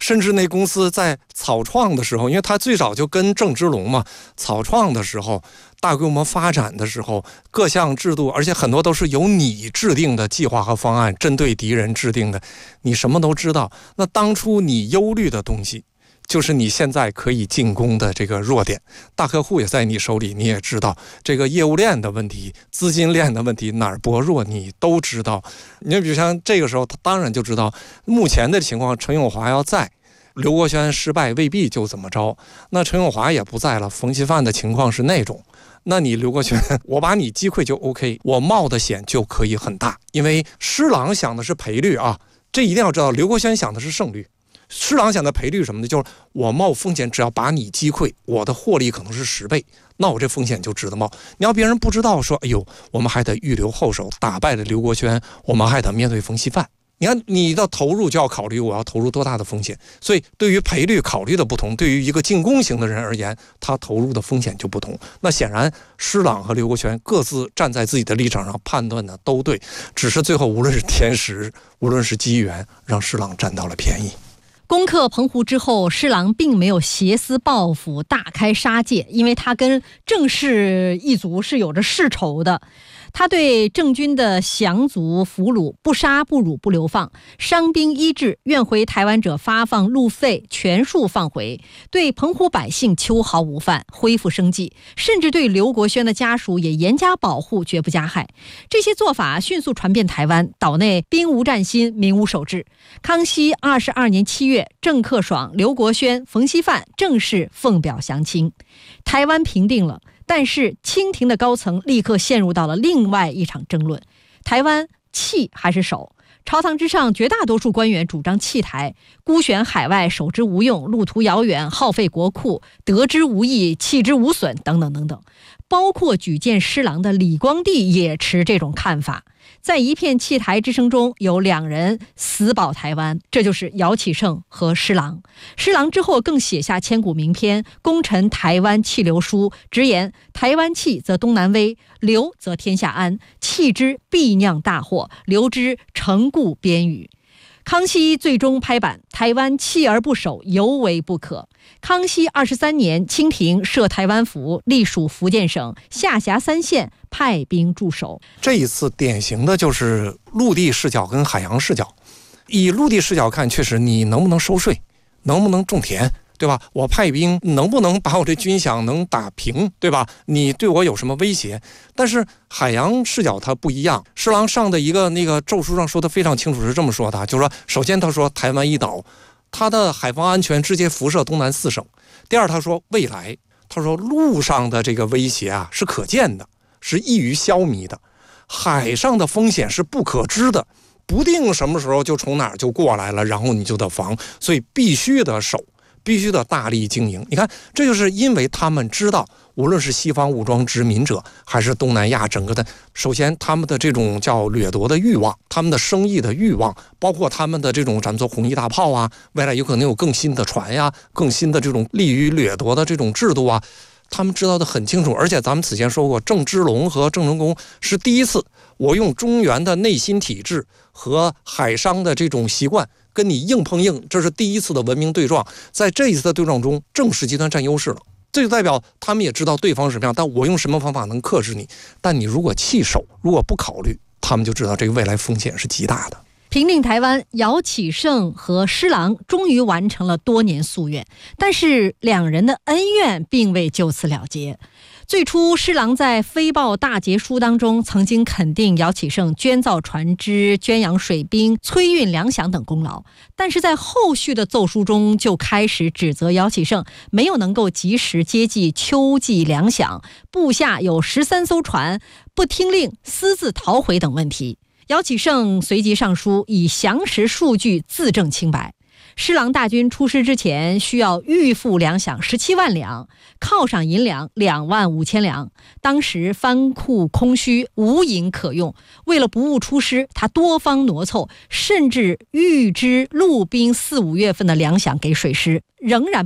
甚至那公司在草创的时候，因为他最早就跟郑芝龙嘛，草创的时候，大规模发展的时候，各项制度，而且很多都是由你制定的计划和方案，针对敌人制定的，你什么都知道。那当初你忧虑的东西，就是你现在可以进攻的这个弱点，大客户也在你手里，你也知道这个业务链的问题、资金链的问题，哪儿薄弱你都知道。你比如像这个时候，他当然就知道目前的情况，陈永华要在，刘国轩失败未必就怎么着，那陈永华也不在了，冯锡范的情况是那种，那你刘国轩，我把你击溃就 OK， 我冒的险就可以很大，因为施琅想的是赔率啊，这一定要知道，刘国轩想的是胜率。施琅想的赔率什么的，就是我冒风险，只要把你击溃，我的获利可能是10倍，那我这风险就值得冒。你要别人不知道说，哎呦，我们还得预留后手，打败了刘国轩，我们还得面对冯锡范。你看，你的投入就要考虑我要投入多大的风险，所以对于赔率考虑的不同，对于一个进攻型的人而言，他投入的风险就不同。那显然，施琅和刘国轩各自站在自己的立场上判断的都对，只是最后无论是天时，无论是机缘，让施琅占到了便宜。 攻克澎湖之后，施琅并没有挟私报复、大开杀戒，因为他跟郑氏一族是有着世仇的。他对郑军的降卒俘虏不杀不辱不流放，伤兵医治，愿回台湾者发放路费全数放回，对澎湖百姓秋毫无犯，恢复生计，甚至对刘国轩的家属也严加保护，绝不加害。这些做法迅速传遍台湾，岛内兵无战心，民无守志。康熙22年7月，郑克爽、刘国轩、冯锡范正式奉表降清，台湾平定了。但是清廷的高层立刻陷入到了另外一场争论，台湾弃还是守？朝堂之上，绝大多数官员主张弃台，孤悬海外，守之无用，路途遥远，耗费国库，得之无益，弃之无损，等等等等。包括举荐施琅的李光地也持这种看法。在一片弃台之声中，有2人死保台湾，这就是姚启圣和施琅。施琅之后更写下千古名篇《功臣台湾弃留书》，直言台湾弃则东南危，留则天下安，弃之必酿大祸，留之成故边宇。康熙最终拍板，台湾弃而不守，尤为不可。康熙23年，清廷设台湾府，隶属福建省，下辖3县，派兵驻守。 这一次典型的就是陆地视角跟海洋视角。以陆地视角看，确实你能不能收税，能不能种田，对吧？我派兵能不能把我这军饷能打平，对吧？你对我有什么威胁？但是海洋视角它不一样。施琅上的一个那个奏书上说的非常清楚，是这么说的，就是说，首先他说台湾一岛，它的海防安全直接辐射东南4省。第二，他说未来，他说陆上的这个威胁啊是可见的，是易于消弭的，海上的风险是不可知的，不定什么时候就从哪儿就过来了，然后你就得防，所以必须得守，必须得大力经营。你看，这就是因为他们知道，无论是西方武装殖民者，还是东南亚整个的，首先他们的这种叫掠夺的欲望，他们的生意的欲望，包括他们的这种咱们做红衣大炮啊，未来有可能有更新的船呀，更新的这种利于掠夺的这种制度啊，他们知道的很清楚。而且咱们此前说过，郑芝龙和郑成功是第一次，我用中原的内心体制和海商的这种习惯跟你硬碰硬，这是第一次的文明对撞。在这一次的对撞中，郑氏集团占优势了，这就代表他们也知道对方是什么样，但我用什么方法能克制你。但你如果弃守，如果不考虑，他们就知道这个未来风险是极大的。 平定台湾，姚启圣和施琅终于完成了多年夙愿，但是2人的恩怨并未就此了结。最初，施琅在飞报大捷书当中曾经肯定姚启圣捐造船只、捐养水兵、催运粮饷等功劳，但是在后续的奏书中就开始指责姚启圣没有能够及时接济秋季粮饷，部下有13艘船不听令私自逃回等问题。姚启圣随即上书，以详实数据自证清白。施琅大军出师之前，需要预付粮饷17万两，犒赏银两2万5千两。当时藩库空虚，无银可用，为了不误出师，他多方挪凑，甚至预支陆兵4、5月份的粮饷给水师，仍然不够，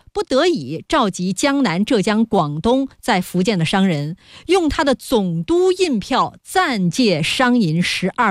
不得已召集江南、浙江、广东在福建的商人，用他的总督印票暂借商银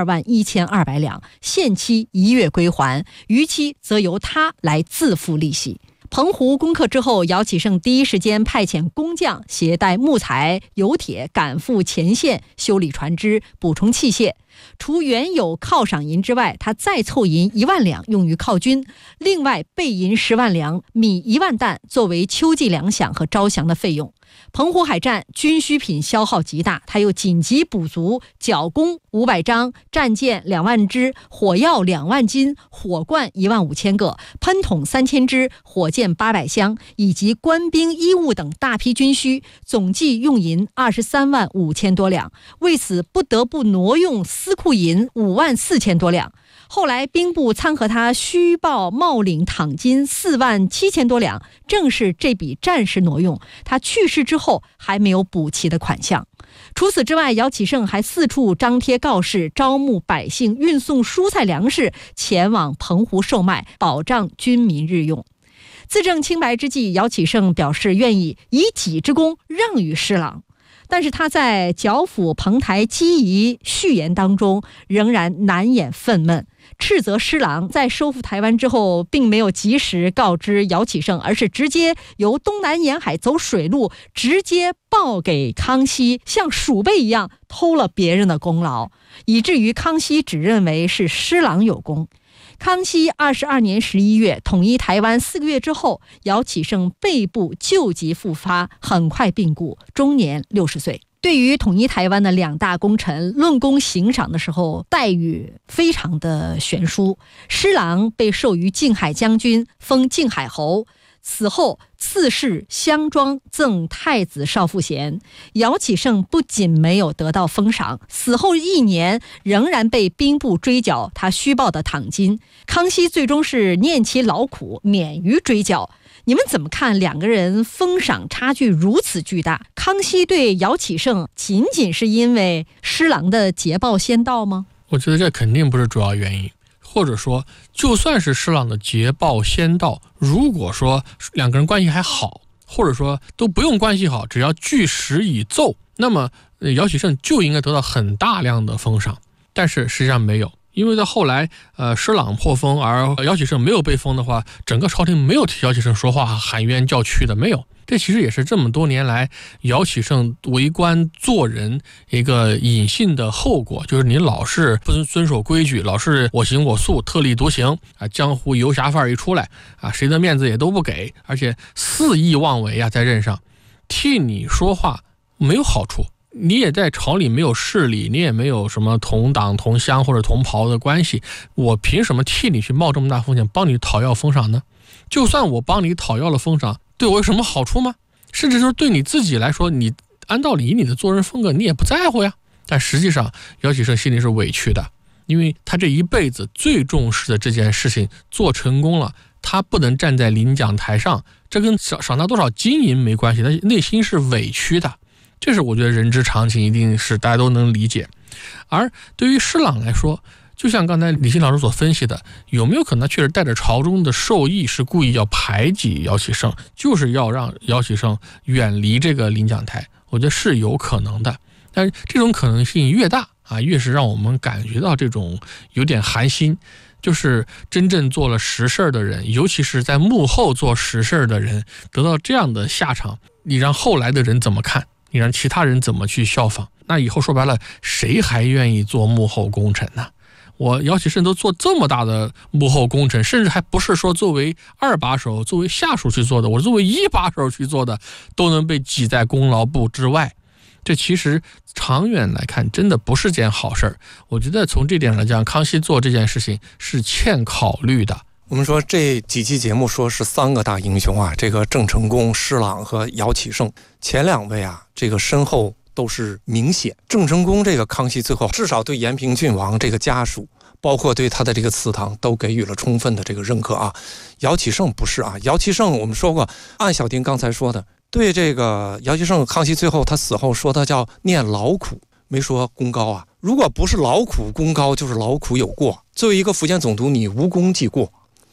121200两，限期1月归还，逾期则由他来自付利息。澎湖攻克之后，姚启圣第一时间派遣工匠携带木材、油铁赶赴前线修理船只、补充器械。除原有犒赏银之外，他再凑银1万两用于犒军，另外备银10万两、米1万担作为秋季粮饷和招降的费用。澎湖海战军需品消耗极大，他又紧急补足剿弓500张、战舰2万只、火药2万斤、火罐15000个、喷筒3000只、火箭800箱，以及官兵衣物等大批军需，总计用银23万5千多两。为此不得不挪用司库银5万4千多两。后来兵部参合他虚报冒领躺金4万7千多两，正是这笔战时挪用，他去世之后还没有补齐的款项。除此之外，姚启圣还四处张贴告示，招募百姓运送蔬菜粮食前往澎湖售卖，保障军民日用。自证清白之际，姚启圣表示愿意以己之功让与施琅，但是他在剿抚彭台机宜序言当中仍然难掩愤懑，斥责施琅在收复台湾之后并没有及时告知姚启圣，而是直接由东南沿海走水路直接报给康熙，像鼠辈一样偷了别人的功劳，以至于康熙只认为是施琅有功。康熙22年11月统一台湾4个月之后，姚启圣背部旧疾复发，很快病故，终年60岁。对于统一台湾的2大功臣，论功行赏的时候待遇非常的悬殊。施琅被授予靖海将军，封靖海侯，此后赐谥乡庄，赠太子少傅衔。姚启圣不仅没有得到封赏，死后1年仍然被兵部追缴他虚报的躺金。康熙最终是念其劳苦，免于追缴。你们怎么看2个人封赏差距如此巨大？康熙对姚启圣仅仅是因为施琅的捷报先到吗？ 我觉得这肯定不是主要原因，或者说就算是施琅的捷报先到，如果说2个人关系还好，或者说都不用关系好，只要据实以奏，那么姚启圣就应该得到很大量的封赏，但是实际上没有。因为在后来施琅破封而姚启圣没有被封的话，整个朝廷没有替姚启圣说话喊冤叫屈的，没有。这其实也是这么多年来姚启圣为官做人一个隐性的后果，就是你老是不遵守规矩，老是我行我素，特立独行啊，江湖游侠范儿一出来啊，谁的面子也都不给，而且肆意妄为啊，在任上替你说话没有好处。你也在朝里没有势力，你也没有什么同党同乡或者同袍的关系，我凭什么替你去冒这么大风险帮你讨要封赏呢？就算我帮你讨要了封赏，对我有什么好处吗？甚至说对你自己来说，你按道理你的做人风格你也不在乎呀。但实际上姚启圣心里是委屈的，因为他这一辈子最重视的这件事情做成功了，他不能站在领奖台上，这跟赏他多少金银没关系，他内心是委屈的。这是我觉得人之常情，一定是大家都能理解。而对于施琅来说，就像刚才李欣老师所分析的，有没有可能确实带着朝中的授意，是故意要排挤姚启圣，就是要让姚启圣远离这个领奖台？我觉得是有可能的，但是这种可能性越大啊，越是让我们感觉到这种有点寒心。就是真正做了实事的人，尤其是在幕后做实事的人，得到这样的下场，你让后来的人怎么看？你让其他人怎么去效仿？那以后说白了，谁还愿意做幕后功臣呢？我姚启圣都做这么大的幕后功臣，甚至还不是说作为2把手、作为下属去做的，我作为1把手去做的，都能被挤在功劳簿之外。这其实长远来看真的不是件好事儿。我觉得从这点上讲，康熙做这件事情是欠考虑的。 我们说这几期节目说是3个大英雄啊，这个郑成功、施琅和姚启圣，前2位啊，这个身后都是明显。郑成功这个康熙最后至少对延平郡王这个家属，包括对他的这个祠堂都给予了充分的这个认可啊。姚启圣不是啊，姚启圣我们说过，按小丁刚才说的，对这个姚启圣康熙最后他死后说他叫念劳苦，没说功高啊。如果不是劳苦功高，就是劳苦有过。作为一个福建总督，你无功即过，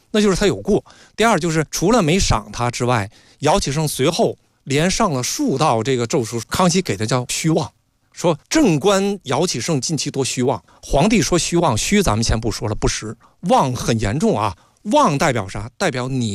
那就是他有过。第二就是除了没赏他之外，姚启圣随后连上了数道这个奏书，康熙给的叫虚妄，说正官姚启圣近期多虚妄。皇帝说虚妄，虚咱们先不说了，不实，妄很严重啊。妄代表啥？代表你